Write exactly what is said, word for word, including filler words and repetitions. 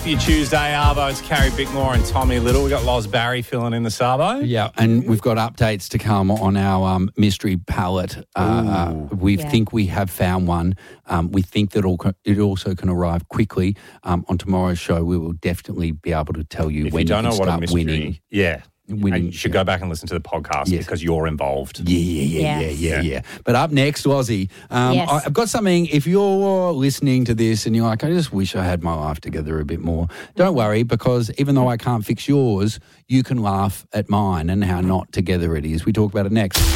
Your Tuesday Arvo, it's Carrie Bickmore and Tommy Little. We've got Loz Barry filling in the Sabo. Yeah, and we've got updates to come on our um, mystery palette. Uh, we Yeah. think we have found one. Um, we think that all co- it also can arrive quickly. Um, on tomorrow's show, we will definitely be able to tell you If when you don't you know can what a start mystery, winning. yeah, Winning, and you should yeah. go back and listen to the podcast Yes. because you're involved. Yeah, yeah, yeah, Yes. yeah, yeah, yeah. But up next, Aussie, um, Yes. I- I've got something. If you're listening to this and you're like, I just wish I had my life together a bit more, don't worry, because even though I can't fix yours, you can laugh at mine and how not together it is. We talk about it next.